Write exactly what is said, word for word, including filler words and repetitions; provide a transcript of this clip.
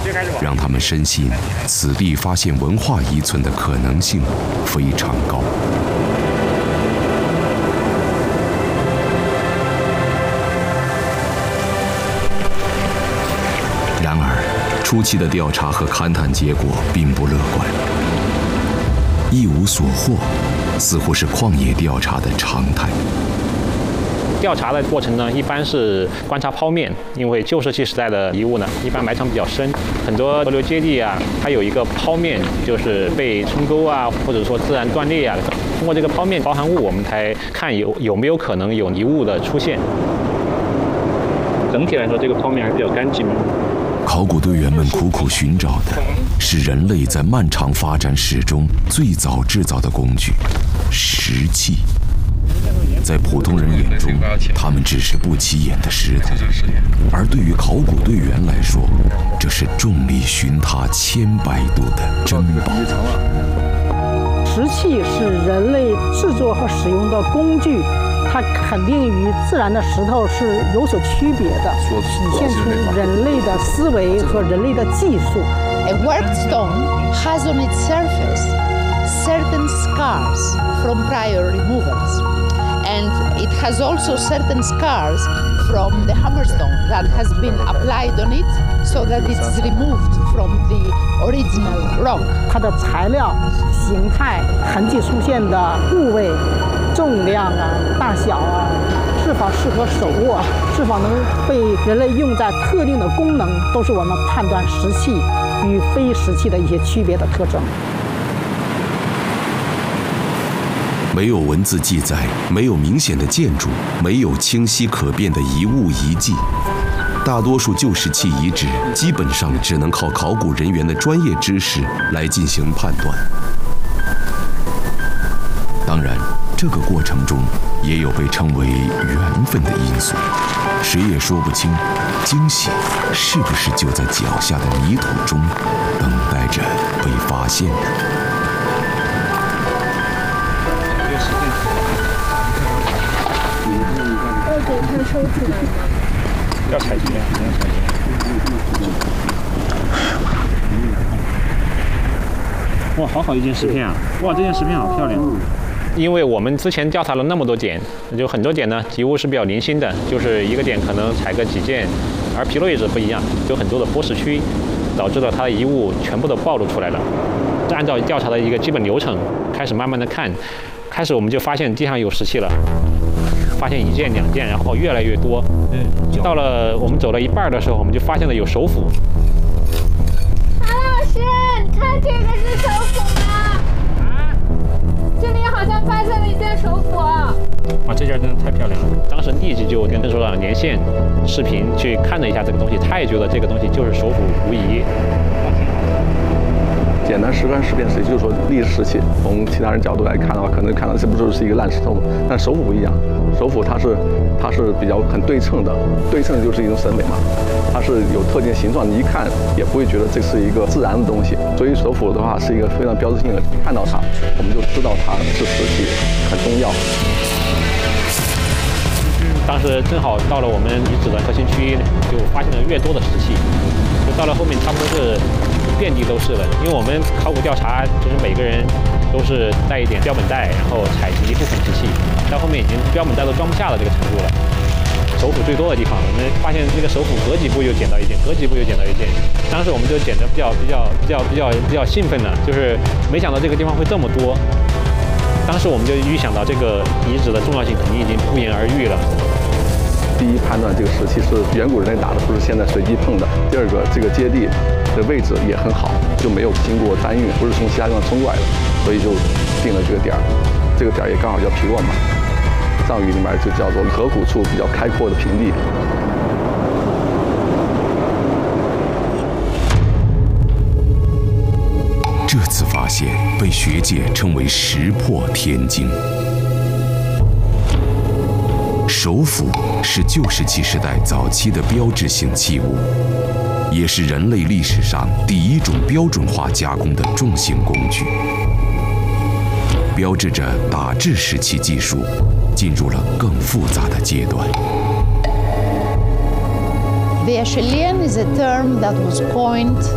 让他们深信此地发现文化遗存的可能性非常高。然而，初期的调查和勘探结果并不乐观，一无所获，似乎是矿业调查的常态。 调查的过程呢，一般是观察剖面，因为旧石器时代的遗物呢，一般埋藏比较深，很多河流接地啊，它有一个剖面，就是被冲沟啊，或者说自然断裂啊。通过这个剖面包含物，我们才看有有没有可能有遗物的出现。 整体来说，这个剖面还是比较干净的。 考古队员们苦苦寻找的是人类在漫长发展史中最早制造的工具——石器。在普通人眼中，它们只是不起眼的石头，而对于考古队员来说，这是众里寻他千百度的珍宝。 石器是人类制作和使用的工具，它肯定与自然的石头是有所区别的，体现出人类的思维和人类的技术。 A worked stone has on its surface certain scars from prior removals, and it has also certain scars from the hammerstone that has been applied on it, so that it is removed from the original rock. 它的材料、形态、痕迹出现的部位、重量啊、大小啊，是否适合手握，是否能被人类用在特定的功能，都是我们判断石器与非石器的一些区别的特征。 没有文字记载，没有明显的建筑，没有清晰可辨的遗物遗迹，大多数旧石器遗址基本上只能靠考古人员的专业知识来进行判断。当然，这个过程中也有被称为缘分的因素，谁也说不清惊喜是不是就在脚下的泥土中等待着被发现的。 要给它收起来吗？ 要采集，要采集。哇，好好一件石片啊！哇，这件石片好漂亮。 因为我们之前调查了那么多点，就很多点呢，遗物是比较零星的，就是一个点可能采个几件，而皮洛遗址不一样，有很多的剥蚀区，导致了它的遗物全部都暴露出来了。按照调查的一个基本流程，开始慢慢的看，开始我们就发现地上有石器了，发现一件两件，然后越来越多。嗯，到了我们走了一半的时候，我们就发现了有手斧。 韩老师，你看这个是手斧吗？啊？这里好像发现了一件手斧。 哇，这件真的太漂亮了！ 当时立即就跟郑所长连线视频去看了一下这个东西，他也觉得这个东西就是手斧无疑。 简单石棺石片石器就是说历史时期，从其他人角度来看的话，可能看到这不就是一个烂石头吗？但手斧不一样，手斧它是它是比较很对称的，对称就是一种审美嘛，它是有特定形状，你一看也不会觉得这是一个自然的东西。所以手斧的话是一个非常标志性的，看到它我们就知道它是石器，很重要。 当时正好到了我们遗址的核心区，就发现了越多的石器，就到了后面差不多是遍地都是了。因为我们考古调查，就是每个人都是带一点标本袋，然后采集一部分石器，到后面已经标本袋都装不下的这个程度了。手斧最多的地方，我们发现这个手斧隔几步又捡到一件，隔几步又捡到一件。当时我们就捡得比较比较比较比较比较兴奋了，就是没想到这个地方会这么多。当时我们就预想到这个遗址的重要性肯定已经不言而喻了。 第一，判断这个石器是远古人类打的，不是现在随机碰的。第二个，这个接地的位置也很好，就没有经过搬运，不是从其他地方冲过来的，所以就定了这个点儿。这个点儿也刚好叫皮洛嘛，藏语里面就叫做河谷处比较开阔的平地。 这次发现被学界称为石破天惊。手斧是旧石器时代早期的标志性器物，也是人类历史上第一种标准化加工的重型工具，标志着打制石器技术进入了更复杂的阶段。 The Acheulean is a term that was coined